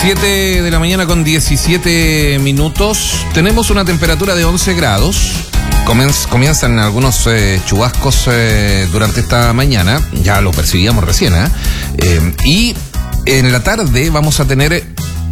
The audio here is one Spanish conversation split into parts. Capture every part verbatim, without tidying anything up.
siete de la mañana con diecisiete minutos. Tenemos una temperatura de once grados. Comienzan algunos eh, chubascos eh, durante esta mañana. Ya lo percibíamos recién, ¿eh? Eh, y en la tarde vamos a tener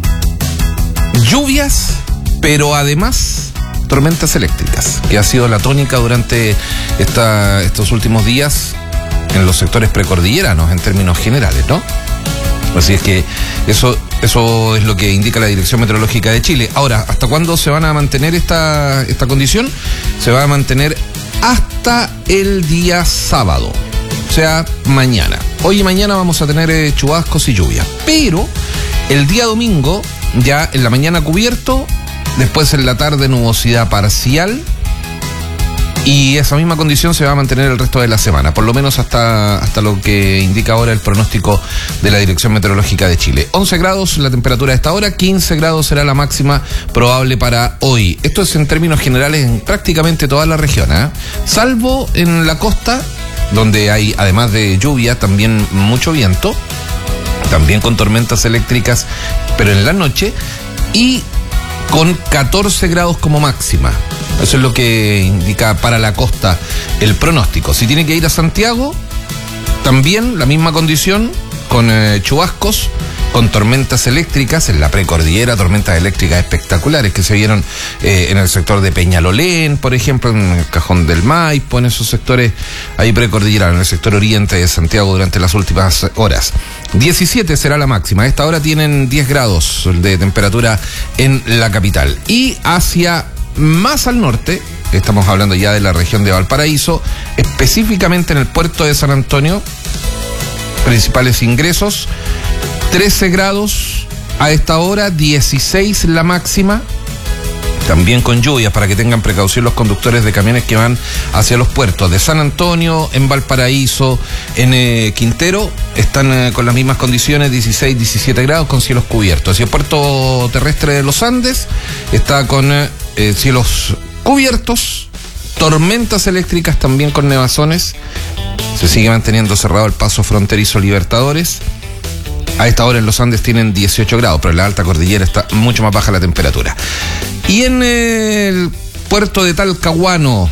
lluvias, pero además tormentas eléctricas, que ha sido la tónica durante esta, estos últimos días en los sectores precordilleranos en términos generales, ¿no? Así es que eso, eso es lo que indica la Dirección Meteorológica de Chile. Ahora, ¿hasta cuándo se van a mantener esta, esta condición? Se va a mantener hasta el día sábado, o sea, mañana. Hoy y mañana vamos a tener eh, chubascos y lluvia, pero el día domingo, ya en la mañana cubierto, después en la tarde nubosidad parcial, y esa misma condición se va a mantener el resto de la semana, por lo menos hasta, hasta lo que indica ahora el pronóstico de la Dirección Meteorológica de Chile. once grados la temperatura a esta hora, quince grados será la máxima probable para hoy. Esto es en términos generales en prácticamente toda la región, ¿eh? Salvo en la costa, donde hay, además de lluvia, también mucho viento, también con tormentas eléctricas, pero en la noche, y con catorce grados como máxima. Eso es lo que indica para la costa el pronóstico. Si tiene que ir a Santiago, también la misma condición, con eh, chubascos, con tormentas eléctricas en la precordillera, tormentas eléctricas espectaculares que se vieron eh, en el sector de Peñalolén, por ejemplo, en el Cajón del Maipo, en esos sectores ahí precordilleranos, en el sector oriente de Santiago durante las últimas horas. diecisiete será la máxima. A esta hora tienen diez grados de temperatura en la capital. Y hacia más al norte, estamos hablando ya de la región de Valparaíso, específicamente en el puerto de San Antonio, principales ingresos, trece grados a esta hora, dieciséis la máxima, también con lluvias, para que tengan precaución los conductores de camiones que van hacia los puertos de San Antonio, en Valparaíso, en eh, Quintero, están eh, con las mismas condiciones, dieciséis, diecisiete grados con cielos cubiertos. Hacia el puerto terrestre de los Andes está con eh, eh, cielos cubiertos, tormentas eléctricas también con nevazones, se sigue manteniendo cerrado el paso fronterizo Libertadores. A esta hora en los Andes tienen dieciocho grados, pero en la alta cordillera está mucho más baja la temperatura. Y en el puerto de Talcahuano,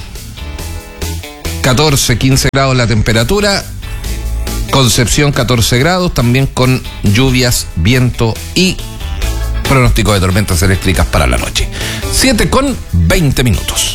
catorce, quince grados la temperatura. Concepción, catorce grados, también con lluvias, viento y pronóstico de tormentas eléctricas para la noche. siete con veinte minutos.